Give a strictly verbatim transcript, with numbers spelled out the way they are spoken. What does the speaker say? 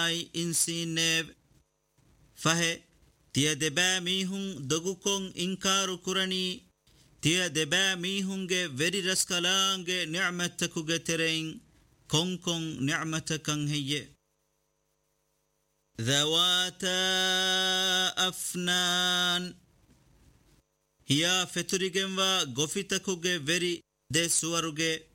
ai insinev fahe tiya deba mihun dogukon inkaru kurani tiya deba mihunge veri raskalange ni'matakuge terein konkon ni'matakan heye ذواتا أفنان هيا فتريجن و غفتكوغي veri de suwaruge